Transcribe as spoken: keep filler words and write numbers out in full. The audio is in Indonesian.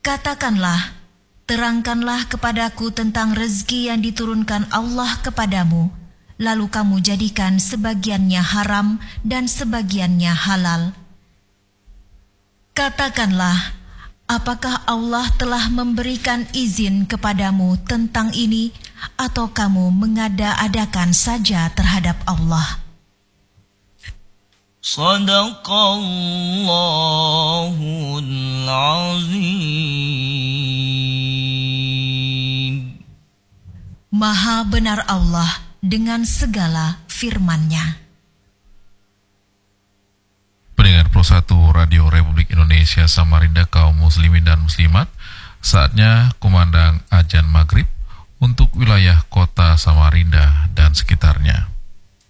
Katakanlah, terangkanlah kepadaku tentang rezeki yang diturunkan Allah kepadamu, lalu kamu jadikan sebagiannya haram dan sebagiannya halal. Katakanlah, apakah Allah telah memberikan izin kepadamu tentang ini, atau kamu mengada-adakan saja terhadap Allah? Sadaqallahul azim. Maha benar Allah dengan segala firman-Nya. Pendengar Pro satu Radio Republik Indonesia Samarinda kaum muslimin dan muslimat, saatnya kumandang azan maghrib untuk wilayah kota Samarinda dan sekitarnya.